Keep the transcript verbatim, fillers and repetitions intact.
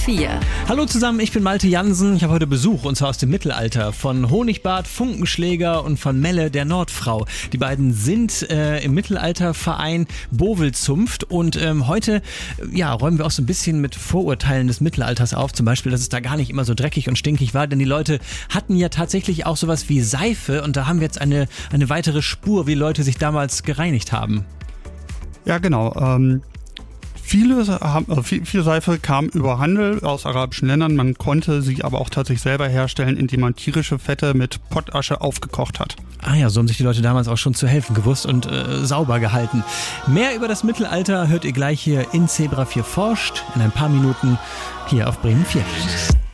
vier. Hallo zusammen, ich bin Malte Jansen. Ich habe heute Besuch, und zwar aus dem Mittelalter, von Honigbart, Funkenschläger und von Melle, der Nordfrau. Die beiden sind äh, im Mittelalterverein Bovelzunft, und ähm, heute ja, räumen wir auch so ein bisschen mit Vorurteilen des Mittelalters auf. Zum Beispiel, dass es da gar nicht immer so dreckig und stinkig war, denn die Leute hatten ja tatsächlich auch sowas wie Seife, und da haben wir jetzt eine, eine weitere Spur, wie Leute sich damals gereinigt haben. Ja, genau. Ähm, viele, haben, äh, viel, viel Seife kam über Handel aus arabischen Ländern. Man konnte sie aber auch tatsächlich selber herstellen, indem man tierische Fette mit Pottasche aufgekocht hat. Ah ja, so haben sich die Leute damals auch schon zu helfen gewusst und äh, sauber gehalten. Mehr über das Mittelalter hört ihr gleich hier in Zebra vier forscht in ein paar Minuten hier auf Bremen vier.